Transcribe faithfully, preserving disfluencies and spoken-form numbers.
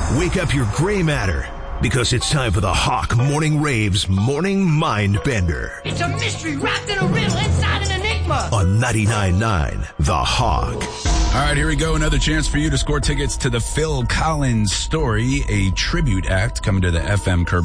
Wake up your gray matter, because it's time for the Hawk Morning Raves Morning Mind Bender. It's a mystery wrapped in a riddle inside an enigma. On ninety-nine point nine The Hawk. All right, here we go. Another chance for you to score tickets to the Phil Collins Story, a tribute act coming to the F M Curb